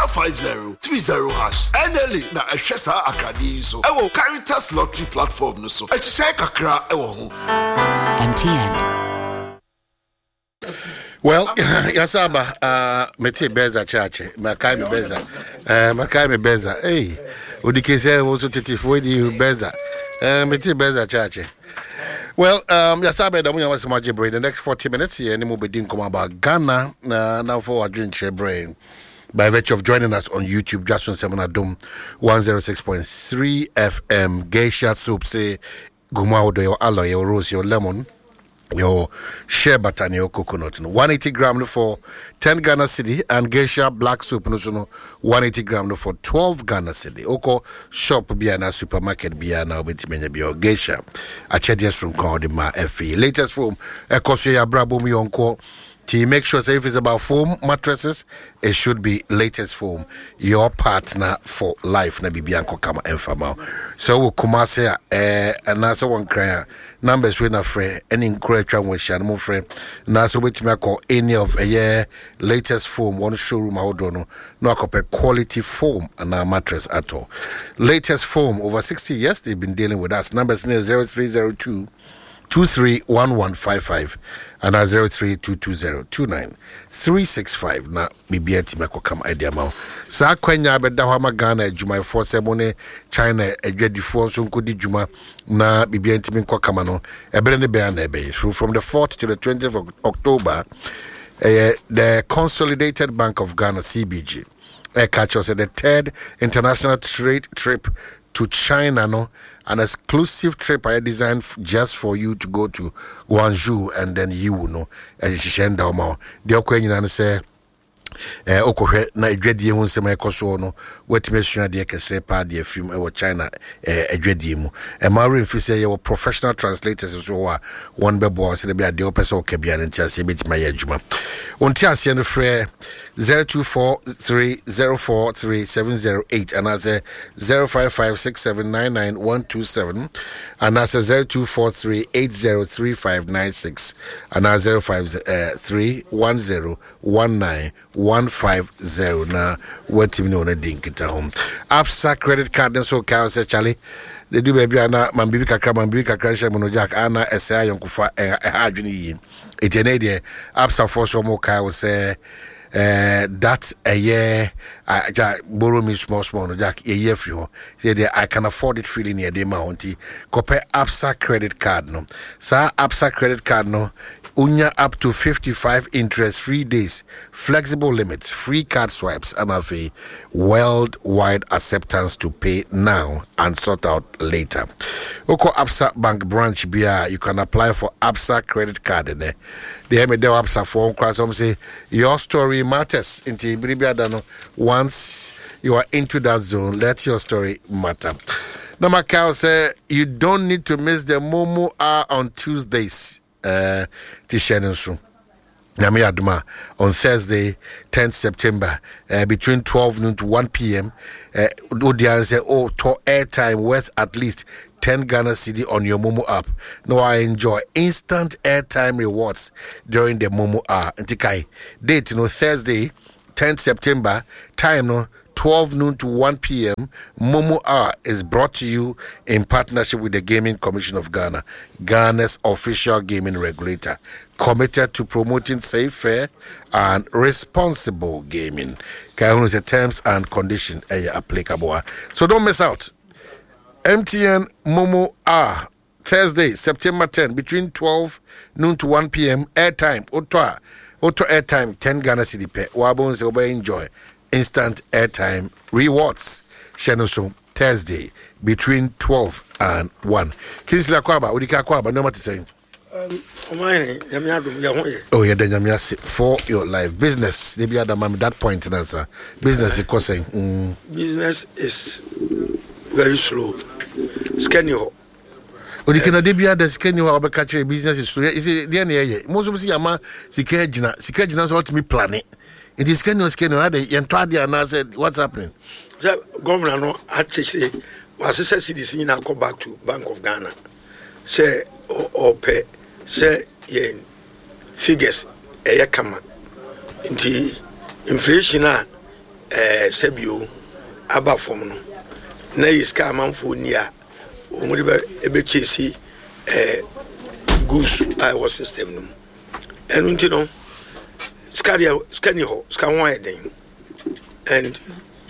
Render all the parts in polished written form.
*5030# NLE na ehwesa akadi so ewo Caritas Lottery platform no so echiche kakra ewo ho MTN. Well, Yasaba, Meti Beza Church, Makai me Beza. Hey, Udikese also Titifudi Beza, Meti Beza Church. Well, Yasaba, the was Maji Brain. The next 40 minutes here, and we'll be doing about Ghana now for our drink share brain. By virtue of joining us on YouTube, just on Seminar Dome 106.3 FM, Geisha Soup, say, Gumaudo, your aloe, your rose, your lemon. Your shea butter and your coconut. 180 gram for 10 Ghana cedi and geisha black soup no 180 gram for 12 Ghana cedi. Oko shop biana supermarket biana obetimenya bio geisha. Achedias from Kondima FE. Latest foam ekoso ya brabo mi onko. To make sure if it's about foam mattresses, it should be latest foam. Your partner for life na bibianko kama enfama. So we kuma say and that's one cry numbers when a friend any encourage one with Shanmo friend. Now so wait me call any of a year latest foam one showroom I don't know. No quality foam and our mattress at all. Latest foam over 60 years they've been dealing with us. Numbers near 0302 231155 and 0322029365 na bibia timako kama idea ma sa kwanya beda ho ma Ghana adwuma for sebone China adwadifo so nkodi dwuma na bibia ntimi nkwa kama no ebere ne be na ebe from the 4th to the 20th of October the Consolidated Bank of Ghana CBG catch said the third international trade trip to China, no, an exclusive trip I designed just for you to go to Guangzhou and then you know, as she shenda omo. The okwenyi say, okohwe na edwadie hu nsema ekoso no wetimesua de kese pa de film e China edwadie mu e mari mfi say your professional translators so wa one bebo say be ade opese okabia ntia say betima ya adwuma onti ase no frɛ 0243043708 and as 0556799127 and as 0243803596 and as 0531019150 na wetim no na dinkita home Absa credit card so ka say Charlie they do baby ana mambibi kakra she mono jack ana esa yonkufa adwene yi etene de Absa for so mo ka say that a year borrow me small no jack a year free say I can afford it feeling near the mounty compare Absa credit card no sa Absa credit card no unya up to 55 interest-free days, flexible limits, free card swipes, and have a worldwide acceptance to pay now and sort out later. Oko Absa Bank branch bia you can apply for Absa credit card in there. They have Absa phone call some say your story matters into Bribia once you are into that zone, let your story matter. Namakao say you don't need to miss the Momo hour on Tuesdays. Tishenensu Nyame Aduma on Thursday 10th September between 12 noon to 1 p.m. Odian say to airtime worth at least 10 Ghana cedi on your Momo app. Now I enjoy instant airtime rewards during the Momo hour. Ntikai date Thursday 10th September time 12 noon to 1 p.m. Momo Hour is brought to you in partnership with the Gaming Commission of Ghana, Ghana's official gaming regulator, committed to promoting safe, fair, and responsible gaming. The terms and conditions are applicable. So don't miss out. MTN Momo Hour, Thursday, September 10, between 12 noon to 1 p.m. Airtime, Auto airtime, 10 Ghana cedi pe. Wabons enjoy. Instant airtime rewards. Shenoso Thursday between 12 and 1. Kinsila Kwaba, Udika Kwaba, no matter saying. Oh, yeah, then you for your life. Business, they be at that point in answer. Business is causing. Business is very slow. Scanning. Udika de bia the scanning or catch business is slow. Is it the end? Most of us Yama Sikajina so to me planning. It is scanning, and I said, what's happening? The governor no actually was a citizen now go back to Bank of Ghana. Say or pay say figures come into inflation sebio aba from no na iska amanfo ni a omuri be chesi goose was system no enu nti no skani ho ska won eden and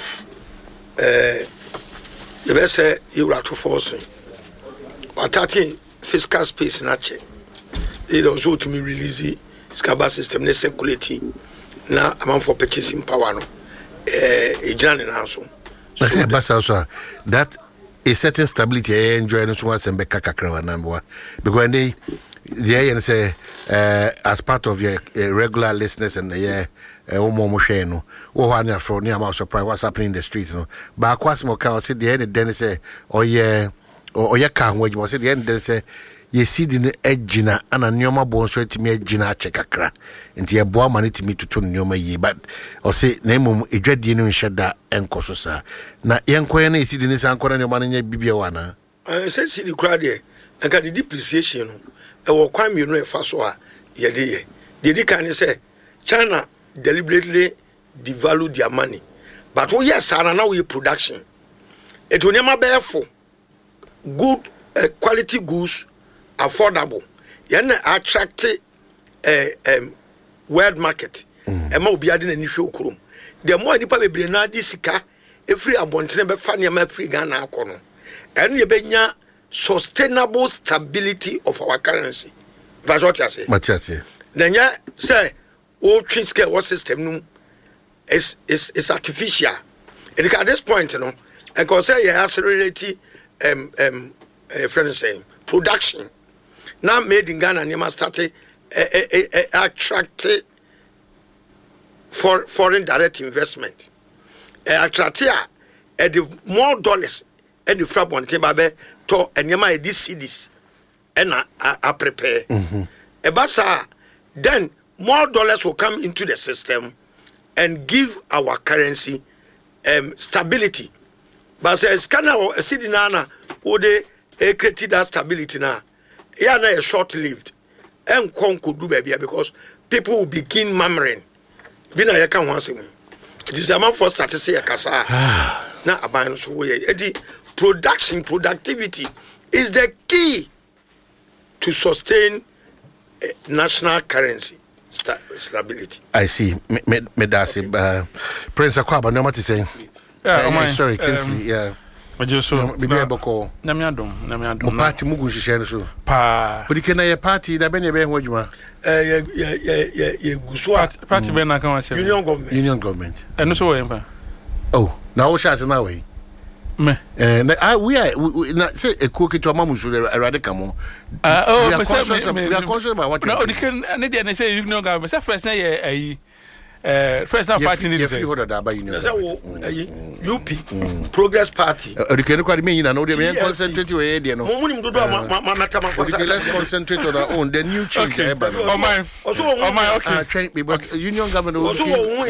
the best say you are to forcing attacking fiscal space na check it also to me release scaba system ne circulate na amount for purchasing power no ejana na so so that a certain stability enjoy no so was and beka kakra number because they say as part of your regular listeners and omo hwe no wo ho anya fro ne am surprise what's happening in the streets no ba kwasmo mo ka say the end then say oye ka ho adwuma say the end then say ye sidi ne agina ana nyoma bonso atimi agina ache kakra nti ye boa mane timi tutu nyoma yi but o say na emom edwadie no nheda enkoso sa na yenkoye na sidi ne san kora nyoma nya bibia wana say sidi kra de aka the depreciation no e wo kwan mi no e fa so a ye de ye kan say China deliberately devalue their money but we yes are now we production it will never be for good quality goods affordable yana attract world market ema obi ade na ni hwe okurum the more nipa bebre na di sika every abontene be fa ne ma free Ghana akono enu ye benya sustainable stability of our currency that's what you say Matiase nanya say all twinske what system no is artificial and at this point no I can say you accelerate friend saying production now made in Ghana and you must start attract for foreign direct investment attract the more dollars and the frab one babe to and you might these cities and I prepare ebasa then more dollars will come into the system and give our currency stability. But says Ghana a city nana would they create that stability now. Yeah, na short lived. And could do baby because people will begin murmuring. Bina yaka once it is a man for statistics kasa. Na aban so we productivity is the key to sustain national currency stability. I see. Medasi Prince Akwaba no mati saying. Sorry, Kinsley. Yeah. Majoso. Bibi aboko. Namiadom. Party mugu shishene so. Pa. Odikena ye party da be ne be ho adwuma. Ye guswa party be na kan wa Union government. Eno so we mpa. Oh, na wo sha na we. Me. We are say a cookie to a mamusu radical. We are conscious about what. No, Odiken and they say Union government. First now party needs you hold that by Union. UP Progress Party. Odiken quite mean I know they concentrate your idea. No, let's concentrate on our own. The new change. Oh my. Okay. But Union government also.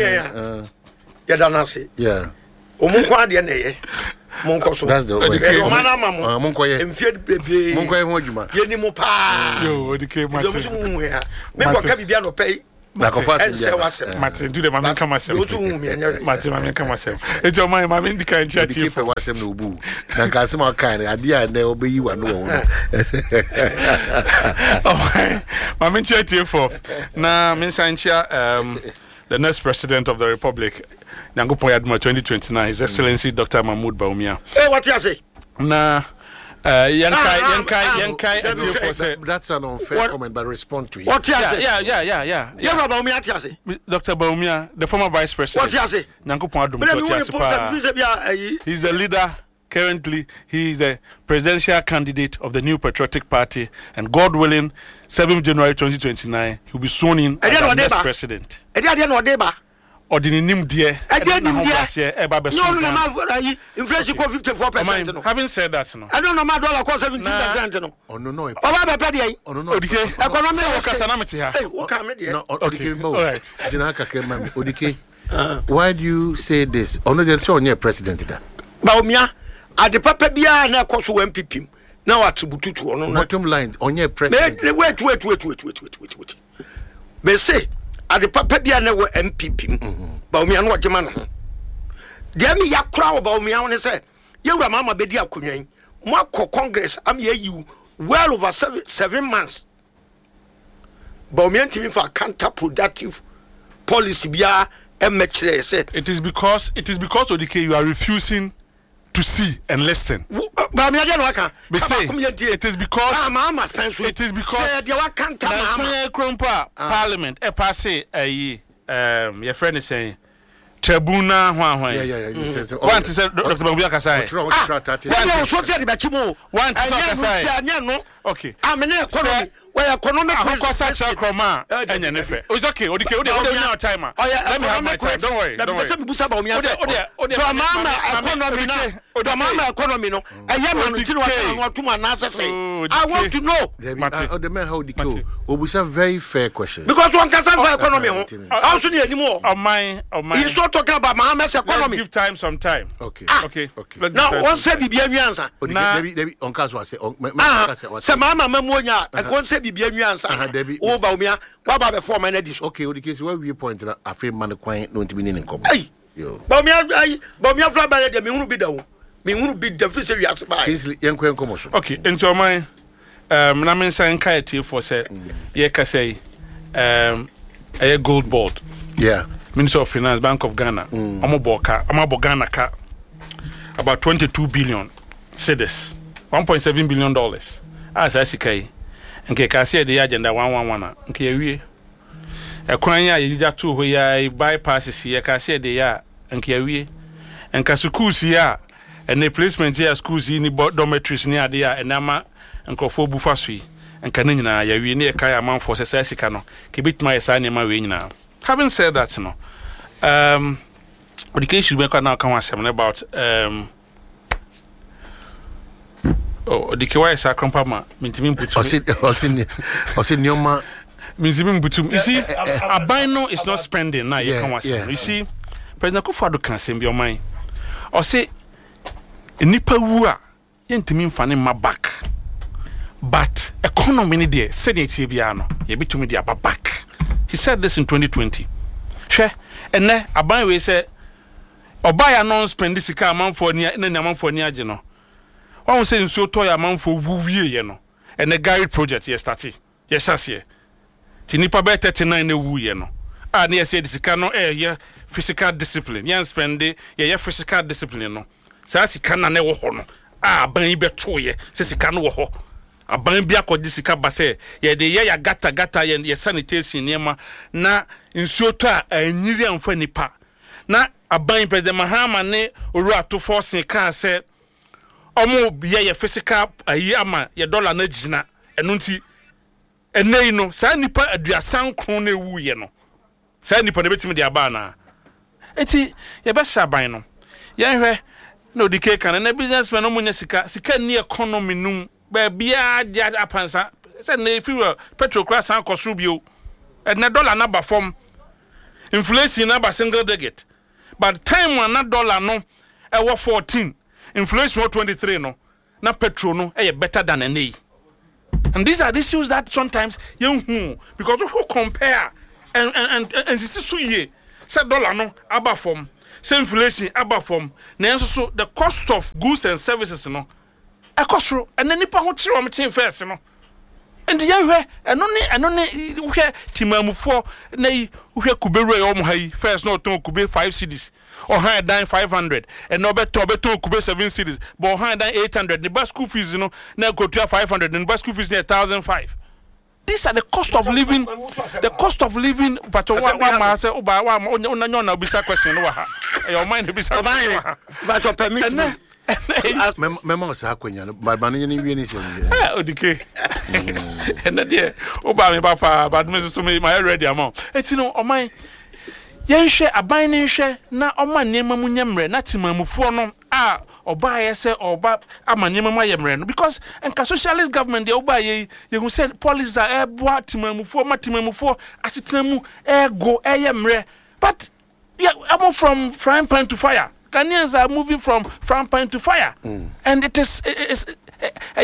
Yeah. Omunkwa de na ye monko that's the way mana mamo monko ye emfie bebe monko ye ho adwuma ye ni mo pa yo odike mate me ko ka bibia no pay na ko fast mate do the mama come myself mate mama come myself it's your mama indika initiative keep wasem na obu na ka se ma kan ade a na obeyi wa no wo oh mama initiative for na mensanchia the next president of the republic Nyangopo Yadma 2029 His Excellency Dr. Mahmoud Bawumia. Hey, what you say? Na Yankai that's an unfair comment but respond to it. What you say? Yeah. Bawumia what say? Dr. Bawumia, the former vice president. What you say? Nyangopo Adum. He's the leader. Currently, he is the presidential candidate of the New Patriotic Party, and God willing, 7th January 2029, he will be sworn in as the next president. Ordinary nim dear. No, having said that, no. I don't know my dollar cost 17%. No. Oh no. Why do you say this? Oh no, there's only a president there. Bawumia, at the papa bia na koso MPP. Now attribute to no. Bottom line, only a president. Wait. Be say at the papa bia na MPP. Bawumia no agema no. Dear me, ya crowd about me, I want to say, you were Mamma Bedia Kunyan, Marco Congress, I'm here you well over 7 months. But me and Timmy for counterproductive policy, bia and match said. It is because ODK you are refusing to see and listen. But me again, it is because Parliament a passe your friend is saying Tribuna one to say Dr. Bambia Kasai one to say okay I'm an economy where economic such a chroma and your nephew. It's okay, ODK timer. Let me have my time. Don't worry. I want to know. The man how the was a very fair question. Because one can say economy. I also need anymore. Of mine. He's not talking about Mahamad's economy. Give time some time. Okay. Now, one said the answer. Maybe on Caswa say, Mama Memonia, I can't say the answer. Oh, Baumia, Baba before my edit. Okay, the case where we point out a fair man acquiring no to be in common. Hey, Baumia fly by the Mimu Bido. Mimu be the fishery as by young commercial. Okay, into your mind, Namin Sankayati for said, Yekasay, a gold board. Yeah. Minister of Finance, Bank of Ghana, Ghana car, about 22 billion cedis, $1.7 billion. As I say, and Kekasi the agenda 111. Okay, we a cranya ya two where bypasses here, Kasi de ya, and Kiwi, and Kasukus here, and the placement here schools in the dormitories near there, and Nama and Kofo Bufasui, and Kanina, ya we near Kaya man for Sassikano, Kibit my sign in my wing now. Having said that, no, the case should make now come about the Kiwai Sacrampama, Mintimin Nyoma. You see, a bino is not spending now. You see, President Kufado can send your mind. Or say, Nipa Wua, Intimin fanning my back. But economy there, said it, Biano, ye be to me the back. He said this in 2020. She, and then a buy we say, or buy a non spend this car amount for near and then amount for near Geno. One saying so toy amount for woo ye, no, and the guide project yes, started. Yes, as ye. Tinipa be 39 woo ye, no. And yes, this cannot air physical discipline. Yan spend it, ye physical discipline, no. Sassy can never honor. Ban be toy, says he can ho. A bambia ko disika base ye de ye ya gata ye sanitation niema na nsuota anyiri amfa nipa na aban president Mahama ne oru ato force kan se omo ye physical ayi ama ye dollar na gina eno nti enei no sa nipa aduasan kron na ewu ye no sa nipa na betimi de aba na enti ye be sha ban no ye hwe na odike kan na businessman no munya sika ni economy num Bia dia apansa say na fuel petrol class an kosru bio and na dollar na ba form inflation na ba single digit but time one na dollar no e wo 14 inflation 23 no na petrol no e better than an A. And these are the issues that sometimes you because if you compare and this so ye say dollar no aba form say inflation aba form na so the cost of goods and services no akosro and nipa ho kire o meten first no and yan hwe eno ne hwe timamufo na hwe kuberu e o mo hayi first no ton kube 5 cedis or high down 500 and no better kube 7 cedis but high down 800 the bus school fees no na go to 500 and the bus school fees 1005. These are the cost of living but one man say una obisa question no ha your mind obisa but permit Memo sa kwenya but manu ni wie ni se odike and there oba me papa but me so me my ready amount eti no oman yenhwe aban ni hwe na oma niema mu nyamre na timamufo no oba ye se oba amanyema mu ayemre no because enka socialist government dey oba ye hu say police are boa timamufo asetenamu ego eyemre but yeah I'm from frying pan to fire. Ghanaians are moving from frying pan to fire. And it is a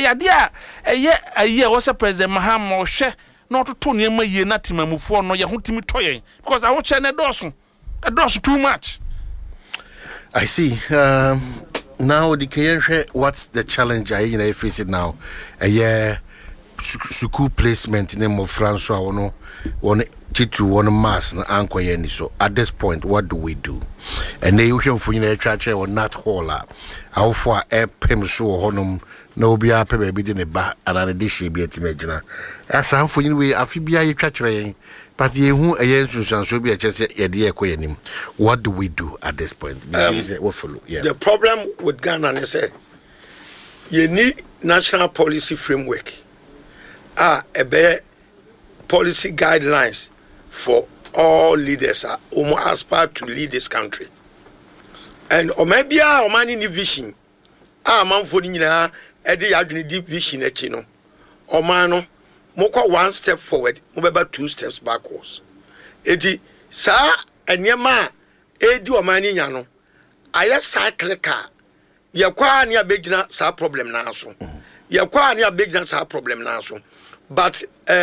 year was a President Mahama or not to near my year not timamufo no ya hutimi toye because I watch a dozen too much. I see. Now the KN, what's the challenge I face it now? A year school placement in name of Francois one titu one mass na anko yeni. So at this point, what do we do? And they usually for church or not hola. How far a pem so honum no be a baby in a bar and an addition be at imagine. As I'm for you, I feel be a church. But you who a year should be a chess a dear queen. What do we do at this point? The problem with Ghana is you need national policy framework. A better policy guidelines for all leaders who aspire to lead this country. And or maybe our man in vision. Man for the deep vision at you know. Or man. Moko 1 step forward, mobeba 2 steps backwards. Eti sa enyema edi o mani nya no. Aye cycle car. Ye kwa ne abegina sa problem na so. Ye kwa ne abegina sa problem na so. But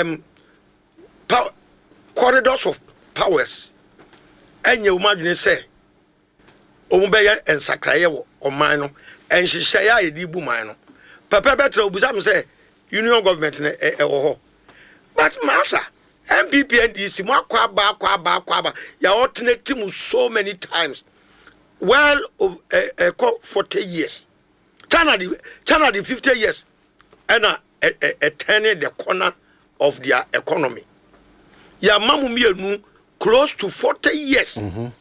corridors of powers enye umadwene say omubeye ensakraye wo oman no enhihye ya edi bu man no. Papa betra obusa me say union government but massa MPP and DC kwaba ya alternative so many times well of 40 years China the 50 years and turning the corner of their economy ya mamu mienu close to 40 years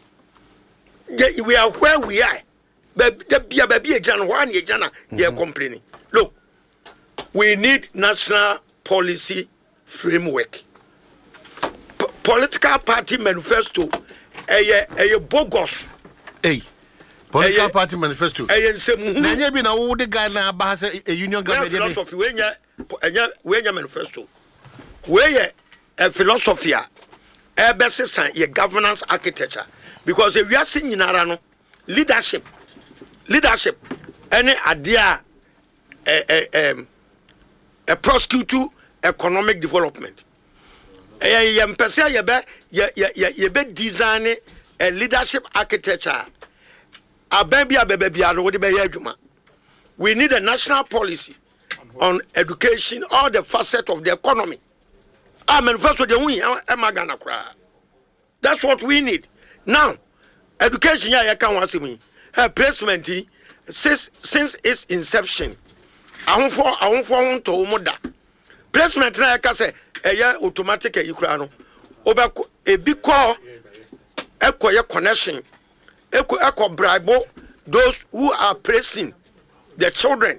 we are where we are baby ejana one ejana they are complaining. Look, we need national policy framework. Political party manifesto a bogus. Political party manifesto. Nanya bi na wo de Ghana ba say a union government philosophy we manifesto. We a philosophy a best ye governance architecture because if we are seeing nyinara no leadership any idea a prosecute economic development. Ye be design a leadership architecture. We need a national policy on education, all the facets of the economy. That's what we need. Now, education placement since its inception. I won't to moda. Placement na ka say automatic no. Obeko e bi call ekoye connection. Eko bribe those who are pressing the children.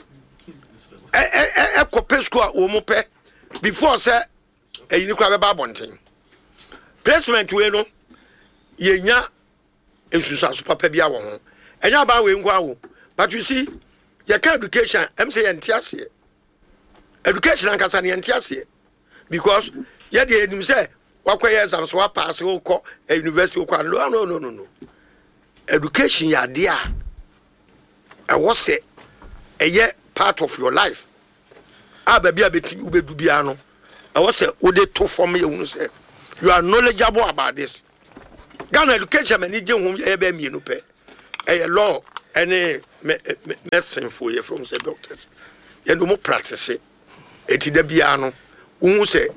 Eko pesco wo mo pe before say you kura be bonten. Placement we no yenya ensusa so papa bia wo ho. Enya ba we ngwa wo. But you see your education, I'm saying education and Casaniantiasia. Because yet the say, what years I'm so pass a university. No. Education, ya dear. I was say a year part of your life. I baby a bit ubedubiano. I was say, would they to for me? You are knowledgeable about this. Ghana education, and need home you pay a law. Any medicine for you from the doctors. You no more practice it. Eti de biano. Who say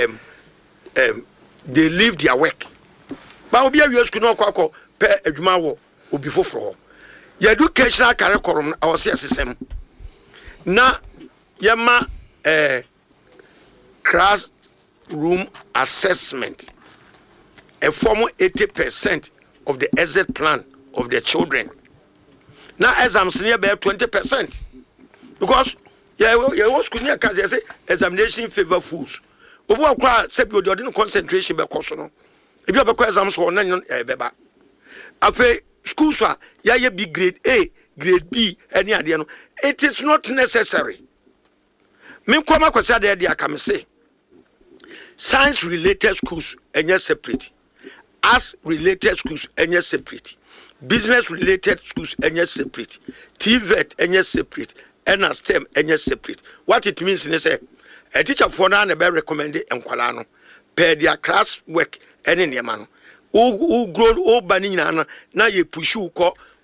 they leave their work. But obi awie school no kwakọ pe adwuma wo obi foforo. Your educational curriculum our system. Na yema classroom assessment. A form 80% of the exit plan of the children. Now exams near about 20%. Because was could near cause say examination favor fools. But what cry say you didn't concentration because no. If you have exams or none beba. Afe school so ya be grade A, grade B, any idea no. It is not necessary. Me come kwasa there dia come say. Science related schools any separate. Arts related schools any separate. Business related schools any separate. TVET any separate. And STEM any separate. What it means is say a teacher for now never recommended enkwala per their class work any man who grown old banana na ye push you call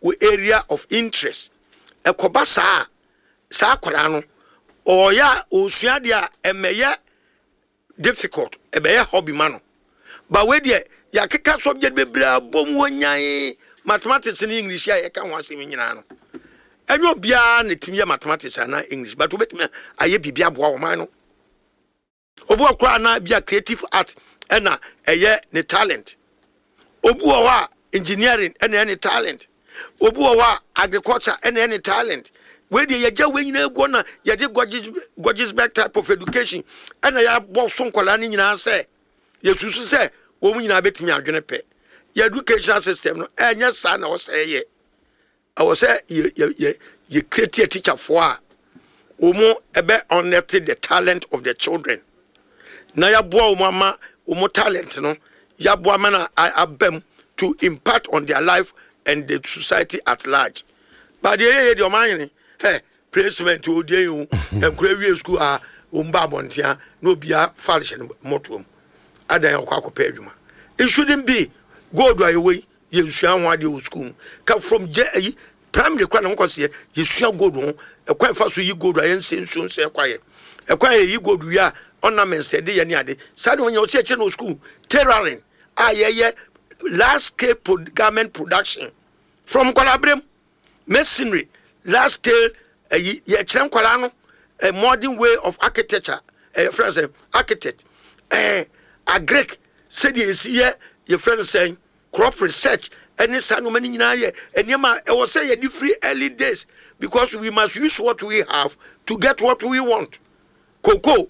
area of interest ekoba saa kwara no or ya osua dia emeye difficult ebeye hobby man but we dia ya keka subject bebra bom wonyan mathematics and English ya ka ho asem nyina no enyo bia na timi ya mathematics and English but obetimi aye bibia boa wo man no obu akwa na bia creative art ena eye ne talent obu wa engineering ena any talent obu wa agriculture ena any talent we dey yaja we nyina ego na ye dey gorgeous back type of education ena ya bo so nkola ni nyina se ye susu se wo mu nyina betimi adwene pe ye education system no enya sa na wo se ye awo se ye create a teacher for omo ebe unearth the talent of the children na ya bo omo talent no ya bo na abem to impact on their life and the society at large but the man placement o dey you encourage school umba bontia no bia falsion motom adan akwakopa adwuma it shouldn't be go do away ye sua ho ade o school ka from primary kwa na nkose ye sua go do ekwa fa so yi go do ayen sensu nse kwaye ekwa ye yi go do ya ornament said ye ne ade sade wonya o che no school tailoring ye large scale garment production from Kwalabrem masonry large scale ye chrem kwala no a modern way of architecture friends architect agric said ye see your friends saying crop research any sanu many nyina ye enema e was say ye free early days because we must use what we have to get what we want cocoa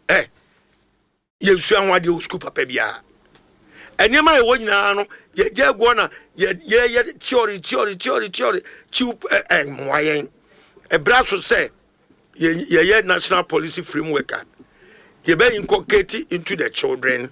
ye suan wade o school papa bia enema e wo nyina no ye go na ye theory chiu moyen e braso say ye national policy framework ye be inculcate into the children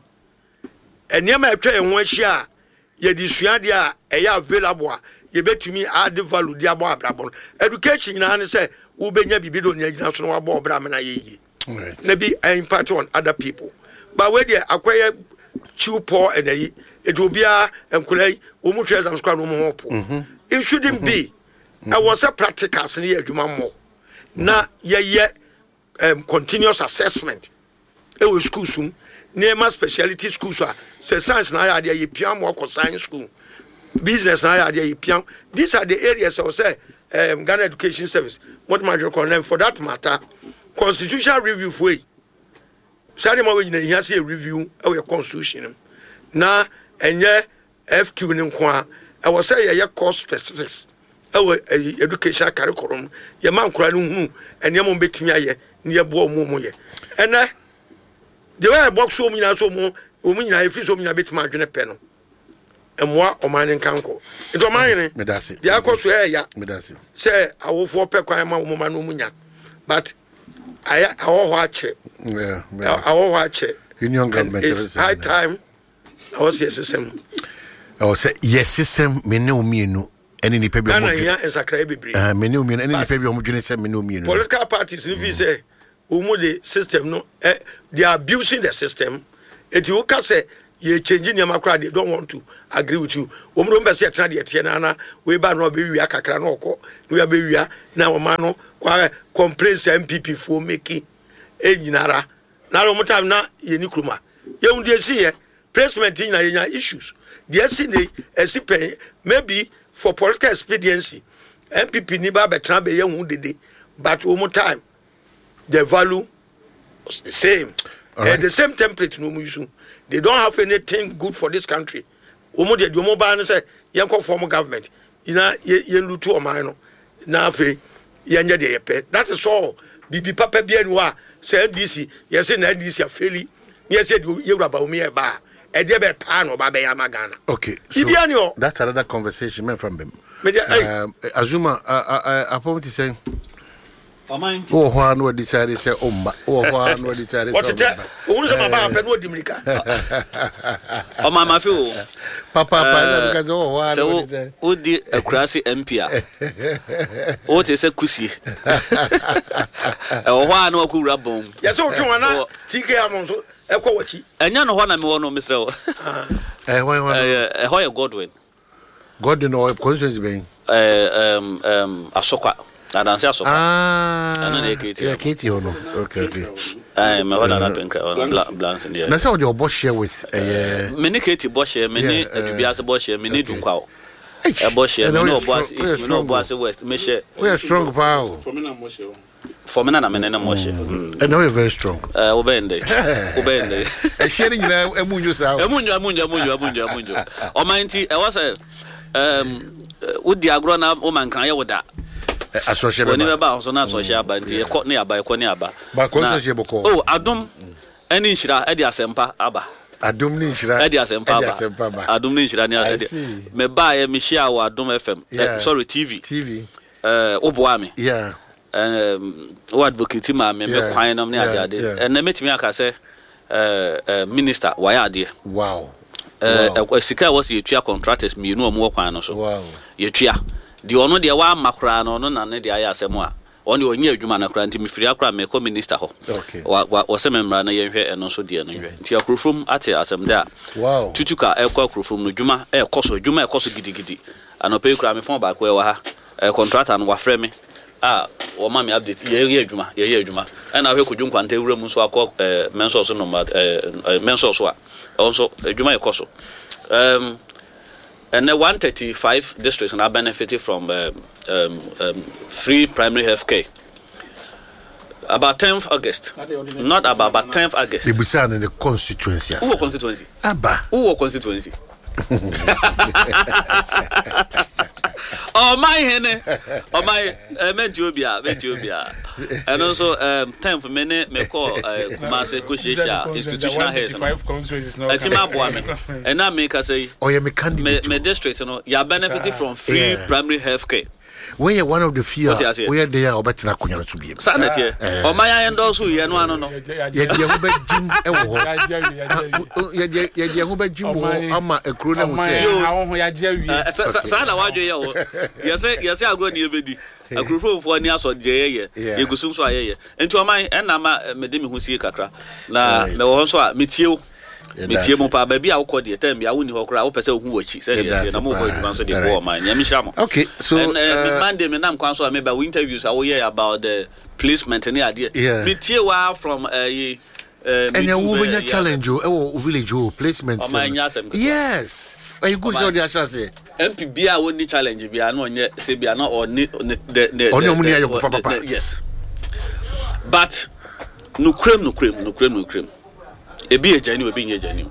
enema e twa ho ahia ye di suade a e available ye betimi add value di abo abrabon education na ne say wo benya bibido nya gina so no abo obra me na ye na be impact on other people but we dey akwaye chiu poor and it will be a enkulai wo mu twa exam squad no mo hopo it shouldn't be I was a practical senior adwuma mo na ye continuous assessment e wo school sum near specialty schools say science na ya dey pian mo ko science school business na ya dey pian these are the areas I say Ghana Education Service what my recommend for that matter constitutional review for we sade ma we nyina here say review our constitution na enye FQ ni nko a was say ye course specifics our education curriculum ye man kura no hu enye mo betimi aye ne ye bo mo ye ene the way box so nyina so mo o nyina efi so nyina betimi adwene pe no emwa o man nkanko ento man ne medasi dia akoso ya medasi say awofo pe kwan ma mo man no munya but awo ache awo ache union government it's high time I was system say yes system me ne omienu ene ni pebi omo ya ensakra bebre me ne omienu ene ni pebi omo dwene se me ne omienu political parties if you say omo the system no they are abusing the system it you can say you changing your macro they don't want to agree with you omo do be say tena de tie na we ba no be wia kakra no okọ we be wia na o ma no kwa complaints MPP for making enyinara na ro mutam na ye ni kruma ye hu de see placement in na issues the SC maybe for political expediency MPP ni ba betra be ye hu dede but one more time the value is the same and the same template no use they don't have anything good for this country omo de omo ba no say ye nko form government ina ye lutu o man no na afi ye nya de ye pe that is all bibi papa bia ni wa say NDC ye say na NDC afeli ye say ye wura ba omi e ba e de be pa no ba be ya magana okay so that's another conversation man from them Azuma appointment saying Oman oh ho no decide say omba oh ho no decide say what who say mama pe no dimrika Oman ma feel papa because oh ho no decide o di akurasi MP o te say kusi oh ho no akura bom yes o twa na TK amonso e kwa wachi enya no ho na me wo no Mr. why Hoya Godwin no constituency being Asokwa. Adanse Asokwa. Ah. Na Katie. Yeah, Katie ono. Okay. Me wana na penka blans in there. Na say what your boss share with Many Katie boss share, many Dubiase boss share, many Dunkwa. Boss share, me no boss east, me no boss west, me share. We are strong power. For me na me na mo share. And now you're very strong. Obende. Sharing na emunyo sa. Emunyo. O mainti e was udi agro na o man kan ye woda. Associate. When you ba so na associate ba nti e ko ne aba. Ba ko associate boko. Oh, adom eni nshira e di asempa aba. Adom ni nshira. E di asempa ba. Adom ni nshira ni ade. Me ba ye me share wa Adom FM. Sorry, TV. Oboa me. Yeah. O advocate ma me kwan nam ne ade. And na metimi aka say minister why ade. Wow. Sika was yetua contractors me no mo kwan no so. Wow. Yetua. Di ono de wa makra no na ne de aye asem a. Oni onye adwuma na kra nti me firi akra me ko minister ho. Okay. Wa se memra na ye hwe eno so de no hwe. Nti akrofom ate asem de a. Wow. Tutuka ekwa akrofom no dwuma ekoso gidigidi. Anope kra me fon ba ko e wa ha. Contractor no wa frɛ me. O ma me update ye adwuma. Na hwe ko dwunkwanta ewura mu so akọ menso so no menso so a. Also adwuma ekoso. And 135 districts are benefited from free primary health care. About 10th August. Not about 10th August. They be saying in the constituency. Who constituency? Who constituency? Oh my hene. Oh my Methiopia. And also 10th me call Kumase Kushisha institutional heads. 5 constituencies now. And now make us say oh yeah me candidate. Me district you are benefiting from free primary health care. We are one of the few where they are betina kunya to be. Sanet here. O my endorse you no no. Ye de ho be jim e wo ho. Ye de ho be jim wo ama ekro na wo say. Ho ya je awie. Sa na wadwe ye wo. Ye say agro na ebedi. Akrofo ani aso je ye. Ye gusum so aye ye. Enti o my en na ma me de me ho sie kakra. Na me wo so a metie metie mo pa ba bia wo kɔ de time bia wo ni hɔ kra wo pɛsɛ wo hu wachi sɛ ye na mo kɔ adwuma so de bo man nyame hira mo. Okay, so Monday me nam kwan so me ba interviews I will hear about the placement and idea. Metie wa from and you will be challenge o village o placement. Yes. You go so the say MP bia wo ni challenge bia na onye se bia na oni the onye mu ni ayo kufa papa. Yes. But no crem. Ebi ejani obi nye ejani.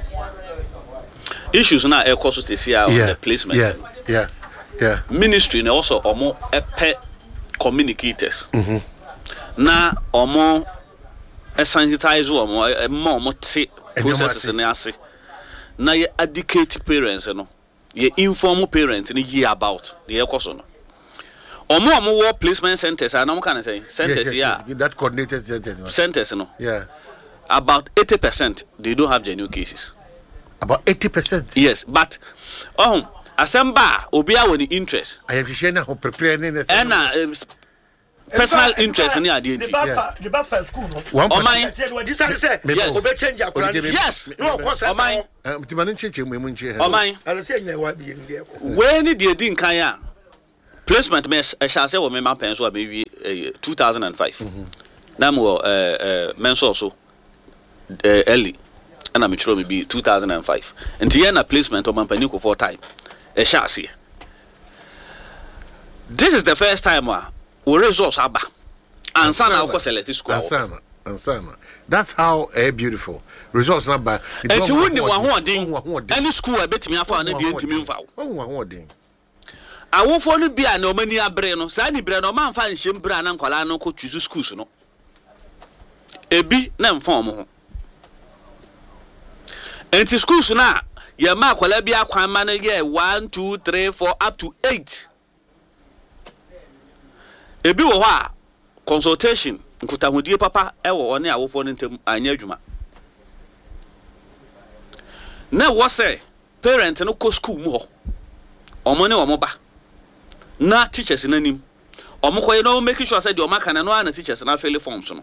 Issues na e cost to see the placement. Yeah. Ministry na also omo epe communicators. Na omo sensitize omo te processes na ase. Na ye educate parents no. Ye inform parents ni ye about the cost no. Omo wo placement centers and omo can say centers that coordinated centers no. Yeah. About 80% they don't have genuine cases. About 80%? Yes, but assemba obia woni interest. I have share na ho prepare ne personal interest in the identity. The back school no. Oh my. This I say. Yes. Obe change akura. Yes. No course. Oh my. Timane cheche mu nche. Oh my. I say nya wa bi ndi ko. When the din kan ya placement me shall say wo me ma pen so abi 2005. Na mo menso so early and I'm sure maybe 2005 and the placement of Mampanico for time a chassis. This is the first time we resource aba and sana ko select school and sana that's how beautiful results number and you wouldn't want any school I bet me afa na dey ntimi mfa wo awofo no bia na omani abre no sa ni bre no man fa nhyem bra na nkwala no ko choose schools no ebi na mfa omo ho. And the schools now, your mark will be a crime man 1, 2, 3, 4, up to 8. A biwa consultation, Kutahudi papa, ever on our phone into Anyajuma. Now, what say? Parent no co school more. Or money or moba. Not teachers in any. Or more, no making sure I said your mark and no other teachers and I fail function.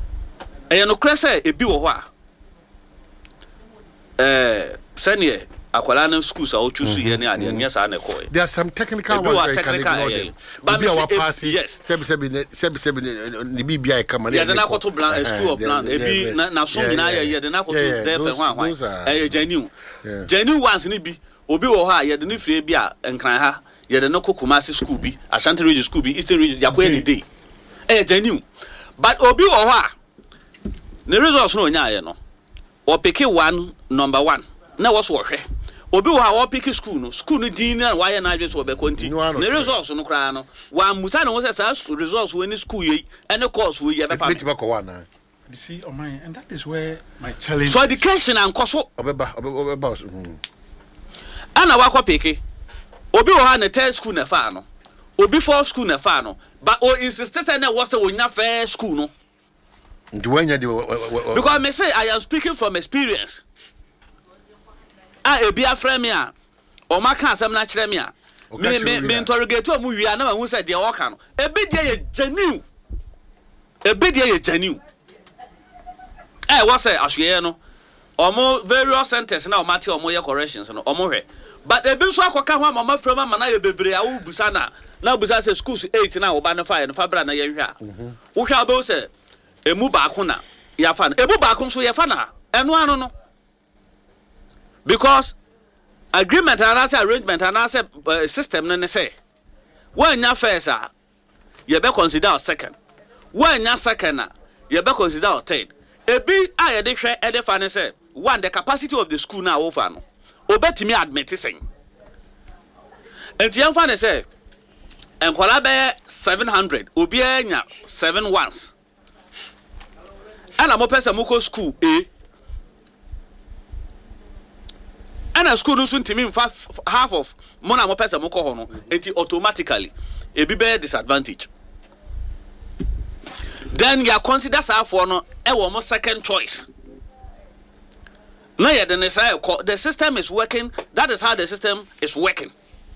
And no cresse a biwa. Senior akwala na schools a o choose here ne ade ne sa na ko there are some technical ones can ignore them but we are passing sebi ni bibia e kama ne na ko to plan school of plan e bi na so nyina ye de na ko to there for hwan e genuine ones ni bi obi wo ha ye de ne fie bi a nkran ha ye de no Kumasi school bi Ashanti region school bi Eastern region yakwa any day genuine but obi wo ha the results no nya ye no o pick number 1 na was wo hwe obi wo ha wo pick school no din na wa ye na adwe so be konti the results no kra no wa musa no say sa results we ni school yi any course we ye be fa you see on my and that is where my challenge so education and koso obeba ana wa kwa pick obi wo ha na third school na fa no obi fourth school na fa no but o insist say na was say onya first school no because me say I am speaking from experience e bia frame me a o maka asem na kire me a me interrogate o mu wi na ma hu say de o ka no e be de ye genuine what say ahwe no omo various centers na o mate omo ye corrections no omo hwe but e bi so akoka ho ama frame ama na ye bebre a wo busa na busa say schools 8 na wo ba no fa bra na ye hwe a wo hwe abo say emu baako na ya fa na ebu baako so ya fa na eno ano no because agreement and as arrangement and as system no ne say when ya first a you be consider second when ya second a you be consider third ebi a ye de hwe e de fa ne say one the capacity of the school na wo fa no obetimi admit sen enti ya fa ne say enkwala be 700 obi anya 7 once ana mo pesa mo ko school ana school no so ntimi half of mo na mo pesa mo ko ho no enti automatically e bi be disadvantage then you consider sa for no e wo mo second choice no ye the say the system is working. That is how the system is working.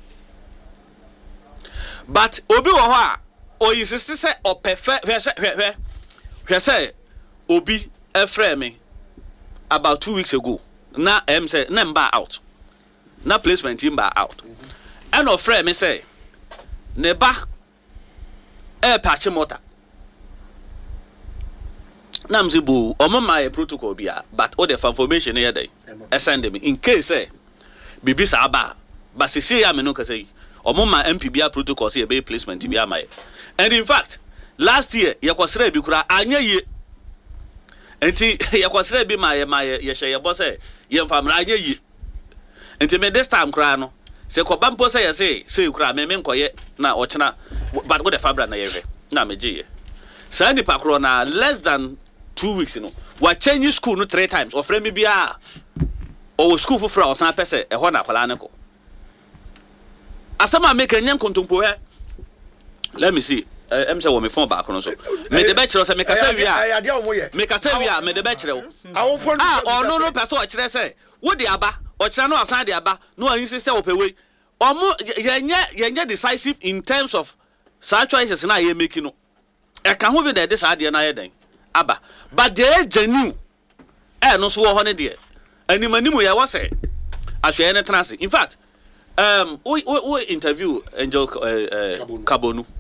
But obi wo ho a o insist say o perfect hwe say obi efre me about 2 weeks ago na say na mba out na placement mba out and ofre me say ne ba patch motor na mzibu omo my protocol bia but all the information here dey send me in case say bibi sa ba se see ya me no ka say omo ma MP bia protocol say be placement bia my and in fact last year yakwasra bi kura anya ye enti yakwasra bi ma ye hye boss ye famra anya ye enti me this time kura no se ko bampo say ye say kura me nkoye na ochena but go the fabra na ye na me giye say ni pakro na less than 2 weeks wa change school no 3 times or frame bia o school for o san pese e ho na kwala ne ko asama make nyen kontompo he let me see em say wo me phone back no so me de be kire so me ka say wi me ka say wi me de be kire wo no pese o kire say wo de aba o kire no asan de aba no an sister wo pewe omo yenye decisive in terms of such choices na ye make no e ka ho be de this ade na ye den aba but they genuine no so ho ne de animanimu ya wase ahwe ne trance in fact we interview Angel Kabonu